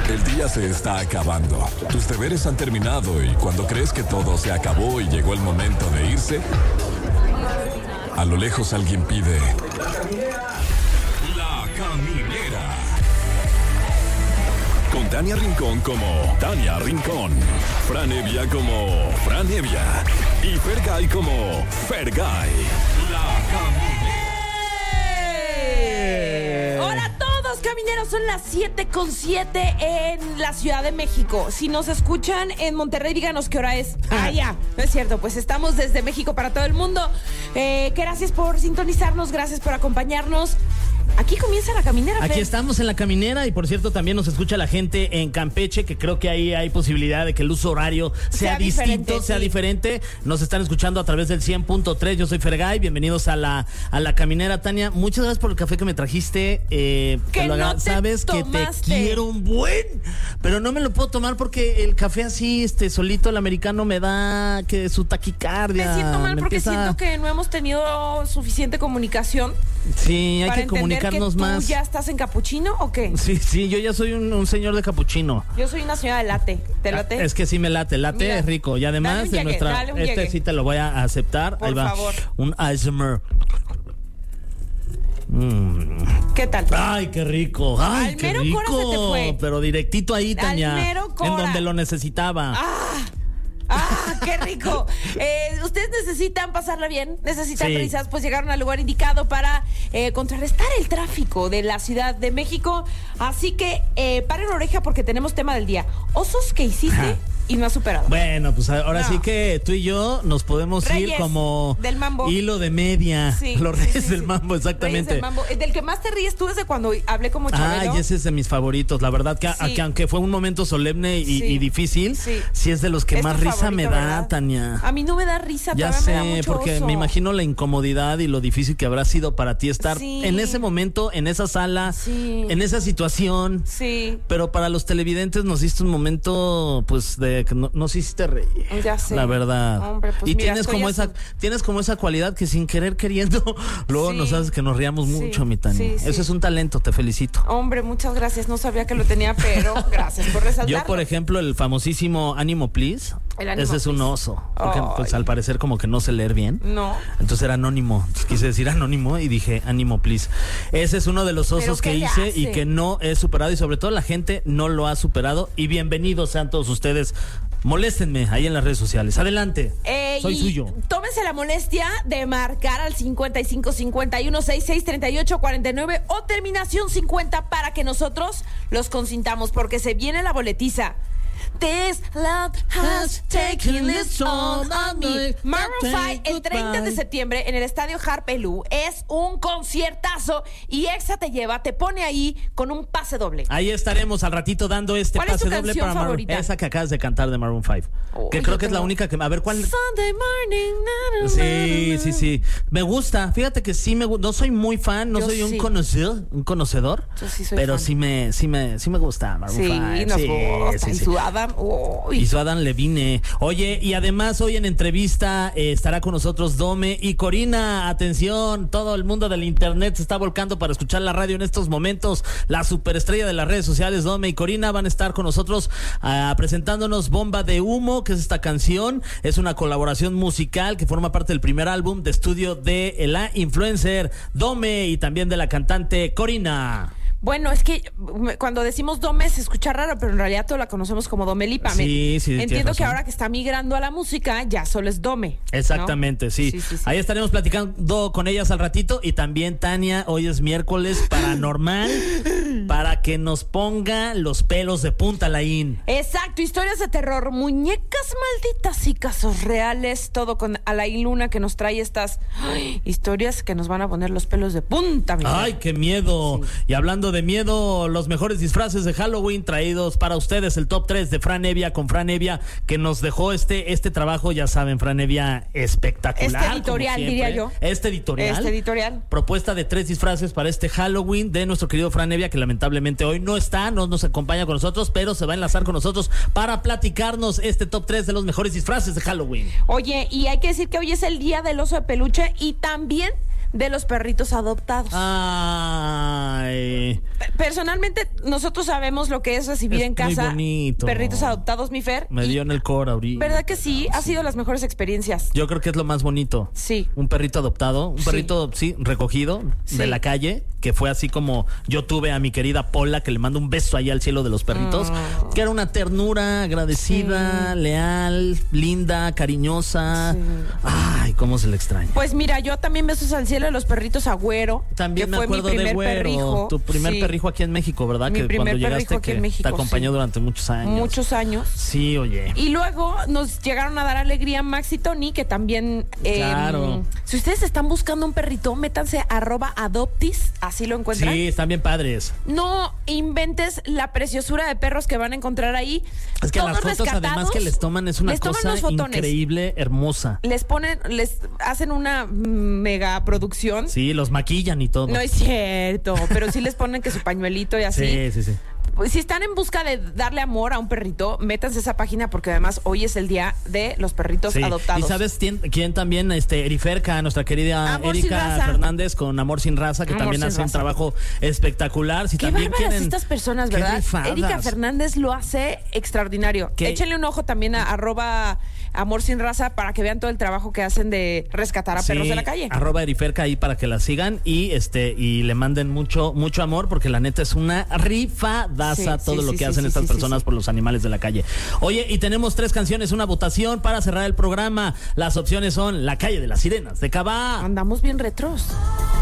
El día se está acabando. Tus deberes han terminado y cuando crees que todo se acabó y llegó el momento de irse, a lo lejos alguien pide: La Caminera. Con Tania Rincón como Tania Rincón, Fran Evia como Fran Evia y Fergay como Fergay. La Caminera. Hola a todos, camineros, son las 7:07 en la Ciudad de México. Si nos escuchan en Monterrey, díganos qué hora es. Ya, no es cierto, pues estamos desde México para todo el mundo. Gracias por sintonizarnos, gracias por acompañarnos. Aquí comienza la caminera. Aquí estamos en la caminera y por cierto también nos escucha la gente en Campeche, que creo que ahí hay posibilidad de que el uso horario sea distinto, sea diferente. Nos están escuchando a través del 100.3. Yo soy Fergay, bienvenidos a la caminera. Tania, muchas gracias por el café que me trajiste. Sabes que te quiero un buen, pero no me lo puedo tomar porque el café así, solito, el americano, me da que su taquicardia. Me siento mal porque siento que no hemos tenido suficiente comunicación. Sí, hay que comunicarnos más. ¿Tú ya estás en capuchino o qué? Sí, yo ya soy un señor de capuchino. Yo soy una señora de latte. ¿Te late? Es que sí me late. Mira, es rico. Y además de nuestra... sí te lo voy a aceptar. Por Ahí va. favor. Un ASMR. ¿Qué tal? Ay, qué rico. Ay, qué rico. Cora se te fue. Pero directito ahí, Tania. Al mero Cora. En donde lo necesitaba. ¡Qué rico! Ustedes necesitan pasarla bien, necesitan Sí. risas, pues llegaron al lugar indicado para contrarrestar el tráfico de la Ciudad de México. Así que paren la oreja porque tenemos tema del día. Osos que hiciste y no has superado. Bueno, pues ahora sí que tú y yo nos podemos Reyes ir como del mambo. hilo de media. Sí, Los Reyes del Mambo, exactamente. Reyes del Mambo. Del que más te ríes tú desde cuando hablé como Chabelo. Ese es de mis favoritos. La verdad que aunque fue un momento solemne y difícil, sí es de los que Es más tu risa favorito, me da, ¿verdad? Tania. A mí no me da risa, Ya todavía me da sé, mucho porque oso. me imagino la incomodidad y lo difícil que habrá sido para ti estar Sí. en ese momento, en esa sala, Sí. en esa situación. Sí. Pero para los televidentes nos diste un momento, pues, de que nos hiciste reír. Ya sé. La verdad. Hombre, pues y mira, tienes como esa cualidad que sin querer queriendo, luego Sí. nos haces que nos riamos Sí. mucho, mi Tania. Sí. Eso es un talento, te felicito. Hombre, muchas gracias. No sabía que lo tenía, pero gracias por resaltarlo. Yo, por ejemplo, el famosísimo Ánimo Please, El Ánimo ese es un Please. oso. Porque, pues, Ay. al parecer como que no sé leer bien. No. Entonces era anónimo. Entonces quise decir anónimo y dije Ánimo Please. Ese es uno de los osos que ¿qué le hice hace? y que no he superado. Y sobre todo la gente no lo ha superado. Y bienvenidos sean todos ustedes. Moléstenme ahí en las redes sociales. Adelante. Soy Y suyo. Tómense la molestia de marcar al 55 51 66 38 49 o terminación 50 para que nosotros los consintamos, porque se viene la boletiza. This love has taken its toll on me. Maroon 5 el 30 de septiembre en el estadio Harpelú. Es un conciertazo y Exa te lleva, te pone ahí con un pase doble. Ahí estaremos al ratito dando este ¿Cuál es pase tu doble canción para Maroon. favorita? Esa que acabas de cantar de Maroon 5. Que creo que es la única que... A ver, ¿cuál? Sunday morning. Sí. Me gusta. Fíjate que sí me gusta. No soy muy fan, no Yo soy un sí. conocedor. Yo sí soy pero fan. sí me gusta Maroon Sí, 5. nos gusta. Sí, Y sí. su Adam. Uy. Y su Adam Levine. Oye, y además hoy en entrevista estará con nosotros Dome y Corina. Atención, todo el mundo del internet se está volcando para escuchar la radio en estos momentos. La superestrella de las redes sociales, Dome y Corina, van a estar con nosotros presentándonos Bomba de Humo, que es esta canción. Es una colaboración musical que forma parte del primer álbum de estudio de la influencer Dome y también de la cantante Corina. Bueno, es que cuando decimos Dome se escucha raro, pero en realidad todos la conocemos como Domelipa. Sí, tienes Entiendo que razón. ahora que está migrando a la música, ya solo es Dome. Exactamente, ¿no? sí. Ahí estaremos platicando con ellas al ratito. Y también Tania, hoy es miércoles paranormal, para que nos ponga los pelos de punta, Alain. Exacto, historias de terror, muñecas malditas y casos reales, todo con Alain Luna, que nos trae estas historias que nos van a poner los pelos de punta. ¡Ay, qué miedo! Sí. Y hablando de miedo, los mejores disfraces de Halloween traídos para ustedes, el top 3 de Fran Evia con Fran Evia, que nos dejó este trabajo, ya saben, Fran Evia, espectacular. Este editorial, diría yo. Este editorial. Propuesta de 3 disfraces para este Halloween de nuestro querido Fran Evia, que lamentablemente hoy no está, no nos acompaña con nosotros, pero se va a enlazar con nosotros para platicarnos este top 3 de los mejores disfraces de Halloween. Oye, y hay que decir que hoy es el día del oso de peluche y también de los perritos adoptados. Ay. Personalmente, nosotros sabemos lo que es recibir Es en muy casa bonito. perritos adoptados, mi Fer. Me y dio en el core ahorita. ¿verdad que sí? Ha sido las mejores experiencias. Yo creo que es lo más bonito. Sí. Un perrito adoptado, un Sí. perrito, sí, recogido Sí. de la calle, que fue así como yo tuve a mi querida Pola, que le mando un beso allá al cielo de los perritos, que era una ternura, agradecida, leal, linda, cariñosa. Sí. Ay, cómo se le extraña. Pues mira, yo también besos al cielo de los perritos Agüero. También que me fue acuerdo mi primer de Güero, perrijo. tu primer Sí. perrijo aquí en México, ¿verdad? Mi Que primer cuando perrijo llegaste aquí en que México, te acompañó sí. durante muchos años. Muchos años. Sí, oye. Y luego nos llegaron a dar alegría Max y Tony, que también... Claro. Si ustedes están buscando un perrito, métanse @adoptis, así lo encuentran. Sí, están bien padres. No inventes la preciosura de perros que van a encontrar ahí. Es que Todos las fotos además rescatados, que les toman es una les toman cosa unos fotones. increíble, hermosa. Les hacen una mega producción. Sí, los maquillan y todo. No es cierto, pero sí les ponen que su pañuelito y así. Sí, sí, sí. Pues, si están en busca de darle amor a un perrito, métanse a esa página porque además hoy es el día de los perritos Sí. adoptados. ¿Y sabes quién también? Eriferca, nuestra querida Amor Sin Erika Raza. Fernández con Amor Sin Raza, que Amor también Sin hace un Raza. trabajo espectacular. Si Qué también bárbaras quieren, estas personas, qué ¿verdad? rifadas. Erika Fernández lo hace extraordinario. ¿Qué? Échenle un ojo también a @Amor Sin Raza para que vean todo el trabajo que hacen de rescatar a perros Sí, de la calle. @Eriferca ahí para que la sigan y le manden mucho amor, porque la neta es una rifadaza Sí, todo sí, lo sí, que sí, hacen sí, estas sí, personas sí. por los animales de la calle. Oye, y tenemos 3 canciones, una votación para cerrar el programa. Las opciones son La Calle de las Sirenas de Cabá. Andamos bien retros.